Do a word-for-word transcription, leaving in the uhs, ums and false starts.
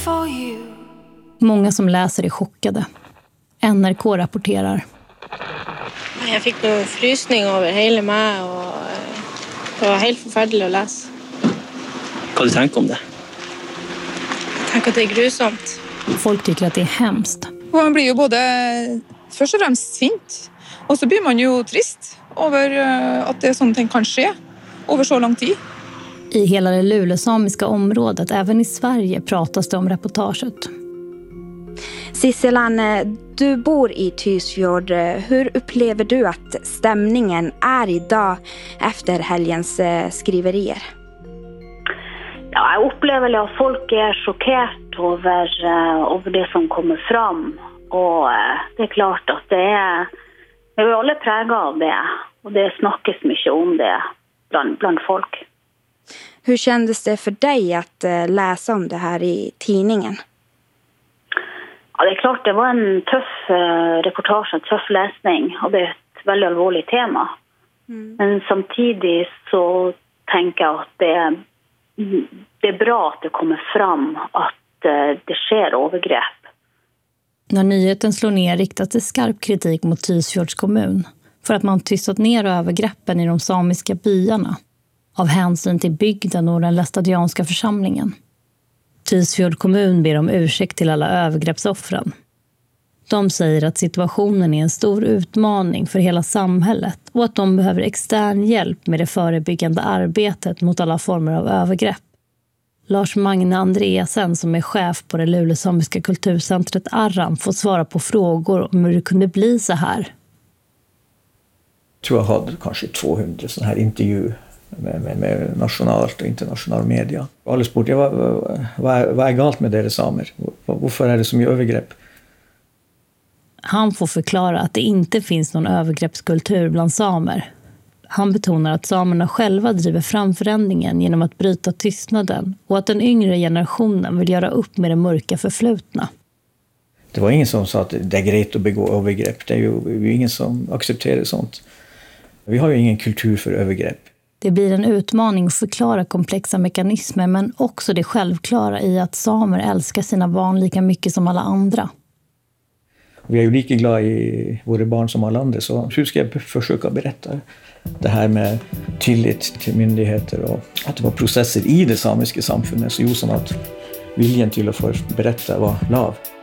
for you. Många som läser är chockade. N R K rapporterar. Jag fick nog frysning över hela mig och det var helt förfärligt att läsa. Vad du tänker om det? Jag tänker att det är grusomt. Folk tycker att det är hemskt. Man blir ju både först och främst sint och så blir man ju trist över att det sånt kan ske över så lång tid. I hela det lulesamiska området, även i Sverige, pratas det om reportaget. Sisselan, du bor i Tysfjord. Hur upplever du att stämningen är idag efter helgens skriverier? Ja, jag upplever att folk är chockerade över, över det som kommer fram. Och det är klart att det är, vi är alla präglade av det. Och det snackas mycket om det bland, bland folk. Hur kändes det för dig att läsa om det här i tidningen? Ja, det är klart, det var en tuff eh, reportage, en tuff läsning. Och det är ett väldigt allvarligt tema. Mm. Men samtidigt så tänker jag att det, det är bra att det kommer fram att eh, det sker övergrepp. När nyheten slår ner riktas det skarp kritik mot Tysfjords kommun för att man tystat ner övergreppen i de samiska byarna av hänsyn till bygden och den lästadianska församlingen. Tysfjord kommun ber om ursäkt till alla övergreppsoffren. De säger att situationen är en stor utmaning för hela samhället och att de behöver extern hjälp med det förebyggande arbetet mot alla former av övergrepp. Lars Magne Andreasen, som är chef på det lulesamiska kulturcentret Arran, får svara på frågor om hur det kunde bli så här. Jag tror jag hade kanske tvåhundra sådana här intervjuer med, med, med nationellt och internationell media. Alla sport, jag, vad, vad, vad är galt med det samer? Varför är det så mycket övergrepp? Han får förklara att det inte finns någon övergreppskultur bland samer. Han betonar att samerna själva driver fram förändringen genom att bryta tystnaden och att den yngre generationen vill göra upp med det mörka förflutna. Det var ingen som sa att det är grejt att begå övergrepp. Det är ju, det är ju ingen som accepterar sånt. Vi har ju ingen kultur för övergrepp. Det blir en utmaning att förklara komplexa mekanismer, men också det självklara i att samer älskar sina barn lika mycket som alla andra. Vi är ju lika glada i våra barn som alla andra, så hur ska jag försöka berätta det här med tillit till myndigheter och att det var processer i det samiska samfundet så just som att viljan till att få berätta var lav.